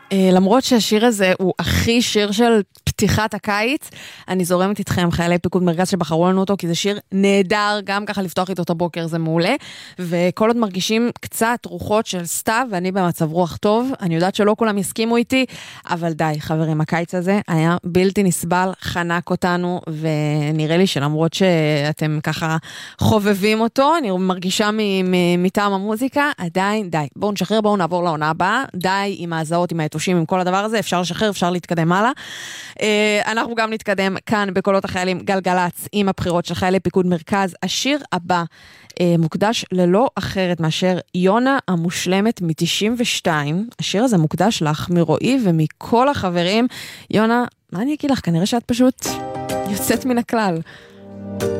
למרות שהשיר הזה הוא הכי שיר של פתיחת הקיץ, אני זורמת איתכם, חיילי פיקוד מרכז שבחרו לנו אותו, כי זה שיר נהדר, גם ככה לפתוח איתו את הבוקר זה מעולה, וכל עוד מרגישים קצת רוחות של סתיו, ואני במצב רוח טוב, אני יודעת שלא כולם יסכימו איתי, אבל די, חברים, הקיץ הזה היה בלתי נסבל, חנק אותנו, ונראה לי שלמרות שאתם ככה חובבים אותו, אני מרגישה מטעם המוזיקה, עדיין, די, בואו נשחרר, בואו נעבור לעונה הבאה, די עם ההזעות, עם היתושים, עם כל הדבר הזה, אפשר לשחרר, אפשר להתקדם הלאה. אנחנו גם נתקדם כאן בקולות החיילים גלגלץ עם הבחירות של חיילי פיקוד מרכז. השיר הבא מוקדש ללא אחרת מאשר יונה המושלמת מ-92. השיר הזה מוקדש לך מרועי ומכל החברים. יונה, מה אני אגיד לך? כנראה שאת פשוט יוצאת מן הכלל.